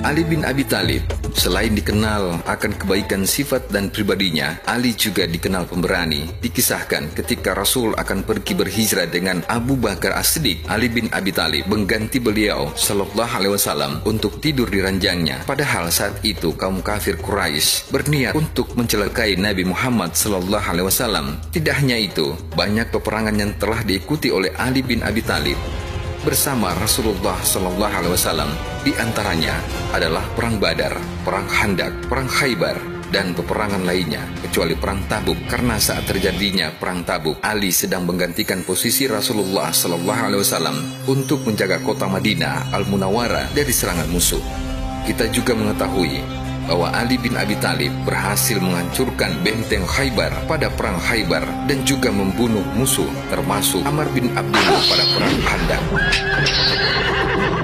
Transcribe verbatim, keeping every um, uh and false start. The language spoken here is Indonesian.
Ali bin Abi Thalib, selain dikenal akan kebaikan sifat dan pribadinya, Ali juga dikenal pemberani. Dikisahkan ketika Rasul akan pergi berhijrah dengan Abu Bakar As-Siddiq, Ali bin Abi Thalib mengganti beliau Shallallahu Alaihi Wasallam untuk tidur di ranjangnya. Padahal saat itu kaum kafir Quraisy berniat untuk mencelakai Nabi Muhammad Shallallahu Alaihi Wasallam. Tidak hanya itu, banyak peperangan yang telah diikuti oleh Ali bin Abi Thalib bersama Rasulullah Shallallahu Alaihi Wasallam. Di antaranya adalah Perang Badar, Perang Khandaq, Perang Khaybar, dan peperangan lainnya, kecuali Perang Tabuk. Karena saat terjadinya Perang Tabuk, Ali sedang menggantikan posisi Rasulullah Shallallahu Alaihi Wasallam untuk menjaga kota Madinah Al-Munawwarah dari serangan musuh. Kita juga mengetahui bahwa Ali bin Abi Thalib berhasil menghancurkan benteng Khaybar pada Perang Khaybar dan juga membunuh musuh termasuk Amr bin Abdullah pada Perang Khandaq.